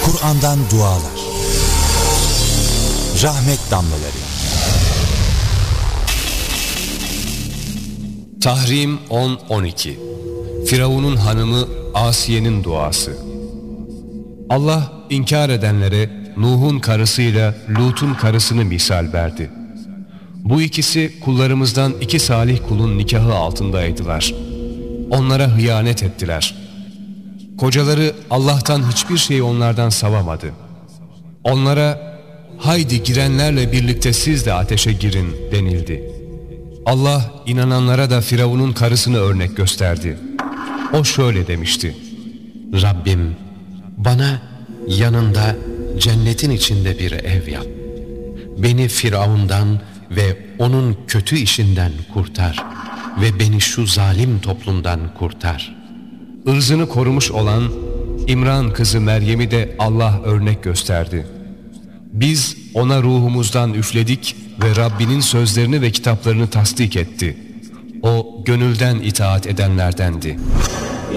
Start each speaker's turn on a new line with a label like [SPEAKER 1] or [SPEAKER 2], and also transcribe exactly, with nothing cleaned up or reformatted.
[SPEAKER 1] Kur'an'dan dualar. Rahmet damlaları.
[SPEAKER 2] Tahrim on on iki. Firavun'un hanımı Asiye'nin duası. Allah inkar edenlere Nuh'un karısıyla Lut'un karısını misal verdi. Bu ikisi kullarımızdan iki salih kulun nikahı altındaydılar. Onlara hıyanet ettiler. Kocaları Allah'tan hiçbir şey onlardan savamadı. Onlara haydi girenlerle birlikte siz de ateşe girin denildi. Allah inananlara da Firavun'un karısını örnek gösterdi. O şöyle demişti:
[SPEAKER 3] Rabbim bana yanında cennetin içinde bir ev yap. Beni Firavun'dan ve onun kötü işinden kurtar ve beni şu zalim toplumdan kurtar.
[SPEAKER 2] Irzını korumuş olan İmran kızı Meryem'i de Allah örnek gösterdi. Biz ona ruhumuzdan üfledik ve Rabbinin sözlerini ve kitaplarını tasdik etti. O gönülden itaat edenlerdendi.